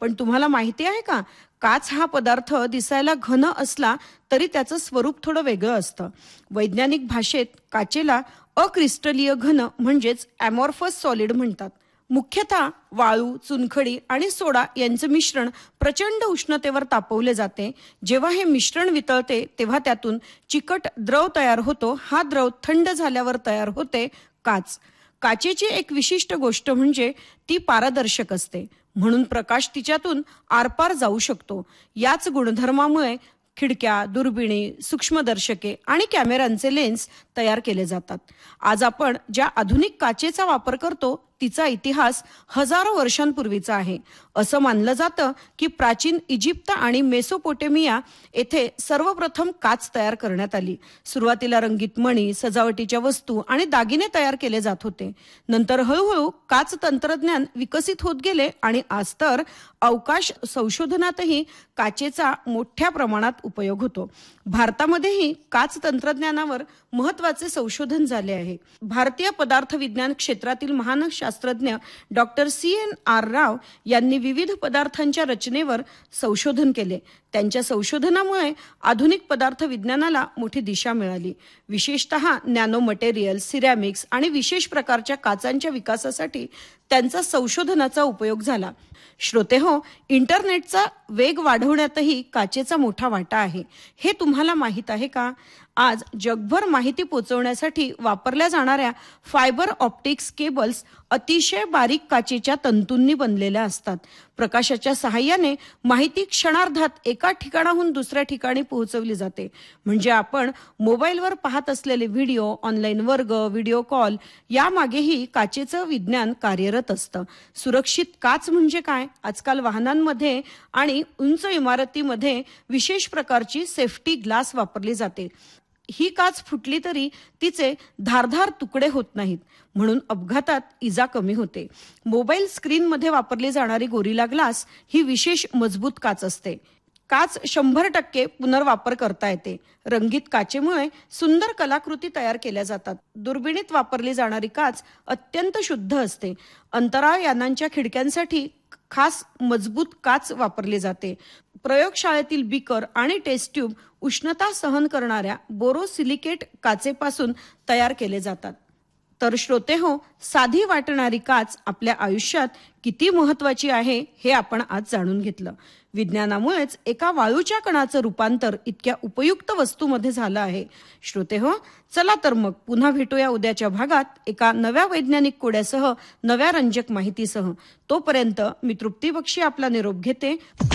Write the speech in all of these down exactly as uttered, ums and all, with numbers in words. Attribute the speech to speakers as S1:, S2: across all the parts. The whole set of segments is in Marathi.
S1: पण तुम्हाला माहिती आहे का, काच हा पदार्थ दिसायला घन असला तरी त्याचं स्वरूप थोडं वेगळं असतं. वैज्ञानिक भाषेत काचेला अक्रिस्टलीय घन म्हणजेच ॲमॉर्फस सॉलिड म्हणतात. मुख्यतः वाळू, चुनखडी आणि सोडा यांचं मिश्रण प्रचंड उष्णतेवर तापवले जाते. जेव्हा हे मिश्रण वितळते तेव्हा त्यातून चिकट द्रव तयार होतो. हा द्रव थंड झाल्यावर तयार होते काच. काचेची एक विशिष्ट गोष्ट म्हणजे ती पारदर्शक असते, म्हणून प्रकाश तिच्यातून आरपार जाऊ शकतो. याच गुणधर्मामुळे खिडक्या, दुर्बिणी, सूक्ष्मदर्शके आणि कॅमेऱ्यांचे लेन्स तयार केले जातात. आज आपण ज्या आधुनिक काचेचा वापर करतो तिचा इतिहास हजारो वर्षांपूर्वीचा आहे. असं मानलं जातं की प्राचीन इजिप्त आणि मेसोपोटेमिया येथे सर्वप्रथम काच तयार करण्यात आली. सुरुवातीला रंगीत मणी, सजावटीच्या वस्तू आणि दागिने तयार केले जात होते. नंतर हळूहळू काच तंत्रज्ञान विकसित होत गेले आणि आज तर अवकाश संशोधनातही काचेचा मोठ्या प्रमाणात उपयोग होतो. भारतामध्येही काच तंत्रज्ञानावर महत्त्वाचे संशोधन झाले आहे. भारतीय पदार्थ विज्ञान क्षेत्रातील महान शास्त्रज्ञ डॉक्टर सी एन आर राव यांनी विविध पदार्थांच्या रचनेवर संशोधन केले. त्यांच्या संशोधनामुळे आधुनिक पदार्थ विज्ञानाला मोठी दिशा मिळाली. विशेषतः नॅनो मटेरियल, सिरॅमिक्स आणि विशेष प्रकारच्या काचांच्या विकासासाठी त्यांचा संशोधनाचा उपयोग झाला. श्रोतेहो, इंटरनेटचा वेग वाढवण्यातही काचेचा मोठा वाटा आहे. हे तुम्हाला माहीत आहे का? आज जगभर माहिती पोहोचवण्यासाठी वापरल्या जाणाऱ्या फायबर ऑप्टिक्स केबल्स अतिशय बारीक काचेच्या तंतूंनी बनलेल्या असतात. प्रकाशाच्या सहाय्याने माहिती क्षणार्धात एका ठिकाणाहून दुसऱ्या ठिकाणी पोहोचवली जाते. म्हणजे आपण मोबाईलवर पाहत असलेले व्हिडिओ, ऑनलाईन वर्ग, व्हिडिओ कॉल यामागेही काचेचं विज्ञान कार्यरत असतं. सुरक्षित काच म्हणजे काय? आजकाल वाहनांमध्ये आणि उंच इमारतीमध्ये विशेष प्रकारची सेफ्टी ग्लास वापरली जाते. ही काच फुटली तरी तिचे धारधार तुकडे होत नाहीत, म्हणून अपघातात इजा कमी होते. मोबाईल स्क्रीनमध्ये वापरली जाणारी गोरिला ग्लास ही विशेष मजबूत काच असते. काच शंभर टक्के पुनर्वापर करता येते. रंगीत काचेमुळे सुंदर कलाकृती तयार केल्या जातात. दुर्बिणीत वापरली जाणारी काच अत्यंत शुद्ध असते. अंतराळ यानांच्या खिडक्यांसाठी खास मजबूत काच वापरली जाते. प्रयोगशाळेतील बीकर आणि टेस्ट ट्यूब उष्णता सहन करणाऱ्या बोरोसिलिकेट काचेपासून तयार केले जातात. तर श्रोतेहो, साधी वाटणारी काच आपल्या आयुष्यात किती महत्त्वाची आहे हे आपण आज जाणून घेतलं. विज्ञानामुळेच एका वाळूच्या कणाचं रूपांतर इतक्या उपयुक्त वस्तूमध्ये झालं आहे. श्रोतेहो, चला तर मग पुन्हा भेटूया उद्याच्या भागात एका नव्या वैज्ञानिक कोड्यासह, नव्या रंजक माहितीसह. तोपर्यंत मी तृप्ती बक्षी आपला निरोप घेते.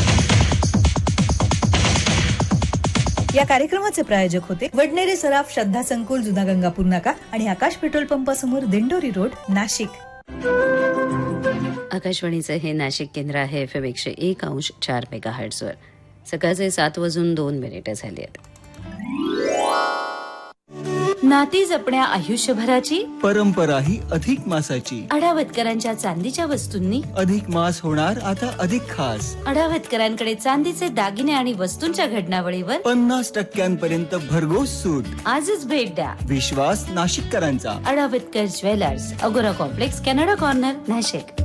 S2: या कार्यक्रमाचे प्रायोजक होते वडनेरे सराफ, श्रद्धा संकुल, जुना गंगापूर नाका आणि आकाश पेट्रोल पंपासमोर, दिंडोरी रोड, नाशिक.
S3: आकाशवाणीचं हे नाशिक केंद्र आहे. एफ एम एकशे एक अंश चार मेगा हर्ट्झवर. सकाळचे सात वाजून दोन मिनिटं झाली आहेत. नाती जपण्या आयुष्यभराची,
S4: परंपरा ही अधिक मासाची.
S3: अडावतकरांच्या चांदीच्या वस्तूंनी
S4: अधिक मास होणार आता अधिक खास.
S3: अडावतकरांकडे चांदीचे दागिने आणि वस्तूंच्या घडणावळीवर
S4: पन्नास टक्क्यांपर्यंत भरघोस सूट.
S3: आजच भेट द्या.
S4: विश्वास नाशिककरांचा.
S3: अडावतकर ज्वेलर्स, अगोरा कॉम्प्लेक्स, कॅनडा कॉर्नर, नाशिक.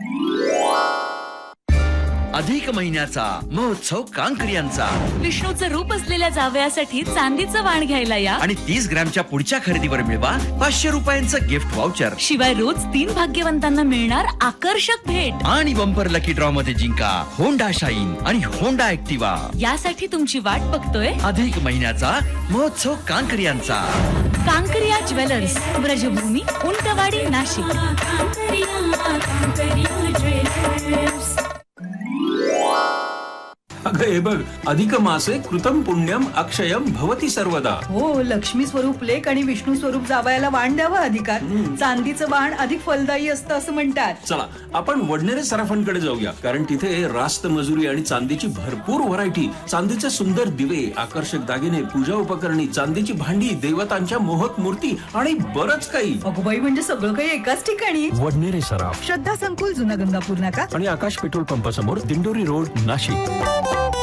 S5: अधिक महिन्याचा महोत्सव कांकरियांचा.
S6: विष्णूचं रूप असलेल्या जावयासाठी चांदीचं वाण घ्यायला या
S5: आणि तीस ग्रॅमच्या पुढच्या खरेदीवर मिळवा पाचशे रुपयांचं गिफ्ट व्हाउचर.
S6: शिवाय रोज तीन भाग्यवंतांना मिळणार आकर्षक भेट
S5: आणि बंपर लकी ड्रॉ मध्ये जिंका होंडा शाईन आणि होंडा ऍक्टिवा.
S6: यासाठी तुमची वाट बघतोय
S5: अधिक महिन्याचा महोत्सव कांकरियांचा.
S6: कांकरिया ज्वेलर्स, ब्रजभूमी, उंटवाडी, नाशिक.
S7: अगं हे बघ, अधिक मासे कृतं पुण्यम अक्षयम भवती सर्वदा.
S2: हो, लक्ष्मी स्वरूप लेक आणि विष्णू स्वरूप जावयाला वाण द्यावा अधिकार. चांदीचं वाण अधिक फलदायी असतं असं म्हणतात.
S7: चला आपण वडनेरे सराफांकडे जाऊया, कारण तिथे रास्त मजुरी आणि चांदीची भरपूर व्हरायटी, चांदीचे सुंदर दिवे, आकर्षक दागिने, पूजा उपकरणी, चांदीची भांडी, देवतांच्या मोहक मूर्ती आणि बरंच काही.
S2: अगोबाई, म्हणजे सगळं काही एकाच ठिकाणी.
S7: वडनेरे सराफ,
S2: श्रद्धा संकुल, जुना गंगापूर नाका
S7: आणि आकाश पेट्रोल पंपासमोर, दिंडोरी रोड, नाशिक.